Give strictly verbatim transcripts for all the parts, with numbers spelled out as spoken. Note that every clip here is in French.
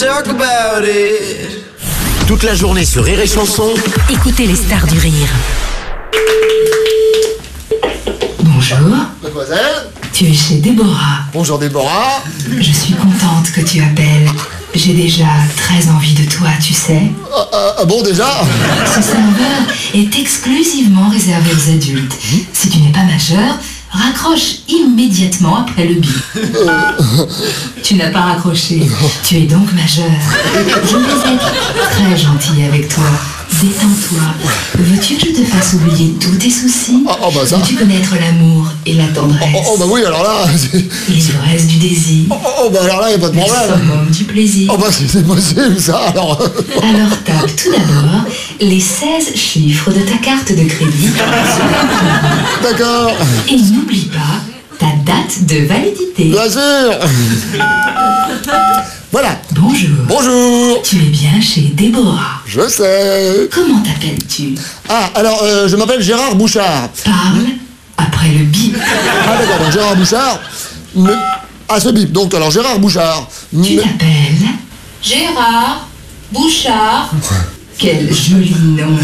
talk about it. Toute la journée sur Rire et Chanson. Écoutez les stars du rire. Bonjour. Mademoiselle. Tu es chez Déborah. Bonjour Déborah. Je suis contente que tu appelles. J'ai déjà très envie de toi, tu sais. Ah, ah, ah bon déjà? Ce serveur est exclusivement réservé aux adultes. Si tu n'es pas majeur, raccroche immédiatement après le bip. Tu n'as pas raccroché. Tu es donc majeur. Je vais être très gentille avec toi. Détends-toi. Veux-tu que je te fasse oublier tous tes soucis? Ah, ah, bah ça. Veux-tu connaître l'amour et la tendresse? Oh, oh bah oui, alors là... L'ivresse du désir. Oh, oh bah alors là, y a pas de Le problème. summum du plaisir. Oh bah c'est c'est possible ça, alors... Alors tape tout d'abord les seize chiffres de ta carte de crédit D'accord. et n'oublie pas ta date de validité. Bien sûr. Voilà. Bonjour. Bonjour. Tu es bien chez Déborah. Je sais. Comment t'appelles-tu? Ah, alors, euh, je m'appelle Gérard Bouchard. Parle après le bip. Ah d'accord, donc Gérard Bouchard. Mais... Ah, ce bip, donc alors Gérard Bouchard. Tu Mais... t'appelles? Gérard Bouchard. Quel joli nom.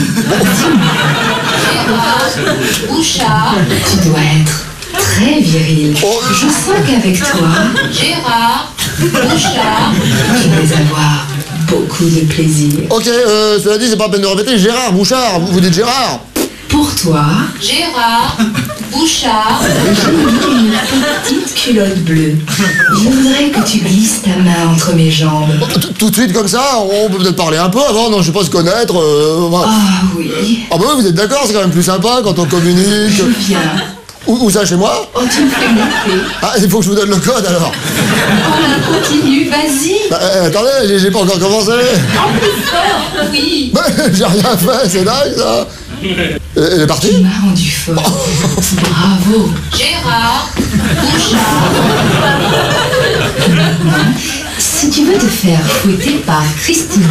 Gérard Bouchard. Tu dois être très viril. Oh. Je sens qu'avec toi, Gérard Bouchard. tu vais avoir beaucoup de plaisir. Ok, euh, cela dit, c'est pas la peine de répéter, Gérard Bouchard, vous, vous dites Gérard. Pour toi, Gérard Bouchard. j'ai mis une petite culotte bleue. Je voudrais que tu glisses ta main entre mes jambes. Tout- Tout de suite comme ça, on peut peut-être parler un peu avant, non, je sais pas se connaître. Euh, voilà. Ah oui, Ah bah oui, vous êtes d'accord, c'est quand même plus sympa quand on communique. je viens. Où, où ça, chez moi? Oh, tu me fais monter. Ah, il faut que je vous donne le code alors. Oh, continue, vas-y. Bah, euh, attendez, j'ai- j'ai pas encore commencé. En plus fort, oui. Bah, j'ai rien fait, c'est dingue ça. Elle elle est Tu partie? m'as rendu fort. Bravo. Gérard Bouchard. Si tu veux te faire fouetter par Christina,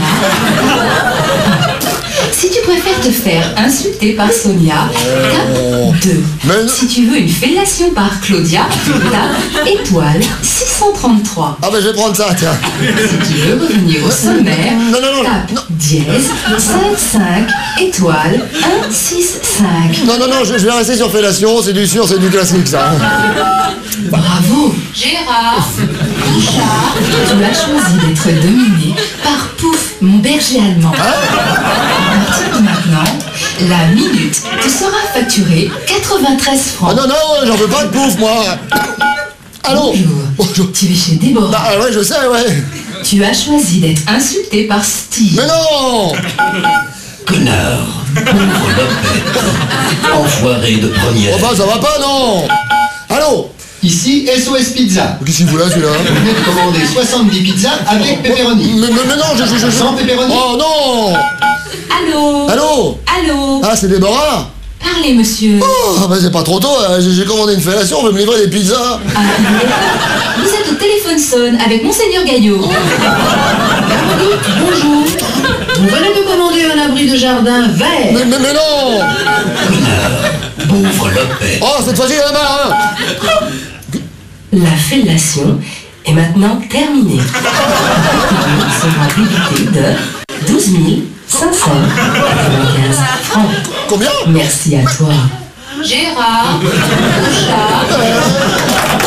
si tu préfères te faire insulter par Sonia, tape deux. Mais non. Si tu veux une fellation par Claudia, tape étoile six cent trente-trois. Ah bah je vais prendre ça, tiens. Si tu veux revenir au sommaire, Non, non, non, tape non. dièse cinq cinq étoile un six cinq. Non, non, non, je, je vais rester sur fellation, c'est du sûr, c'est du classique ça. Bravo. Gérard Bouchard. Tu as choisi d'être dominé par Pouf, mon berger allemand. À partir de maintenant, la minute te sera facturée quatre-vingt-treize Ah francs. non, non, j'en veux pas de pouf moi. Allô? Bonjour. Bonjour. Tu es chez Déborah. Ah ouais, je sais, ouais. Tu as choisi d'être insulté par Steve. Mais non. Connard, pauvre lopette, enfoiré de première. Enfin, ça va pas, non. Allô? Ici S O S Pizza. Qu'est-ce qu'il fout là, celui-là? Vous venez de commander soixante-dix pizzas avec pepperoni. mais, mais, mais non, je... je, je... Sans pepperoni. Oh non. Allô? Allô? Allô? Ah, c'est Déborah? Parlez, monsieur. Oh, bah c'est pas trop tôt, hein. j'ai j'ai commandé une fellation, on veut me livrer des pizzas. Ah, vous êtes au téléphone sonne avec Monseigneur Gaillot. Bonjour. Vous venez de commander un abri de jardin vert. Mais, mais, mais non. Pauvre lopette. Oh, cette fois-ci, il y en a marre, hein. La fellation est maintenant terminée. Il sera débité de douze mille cinq cent quatre-vingt-quinze francs. Combien? Merci à toi. Gérard Bouchard.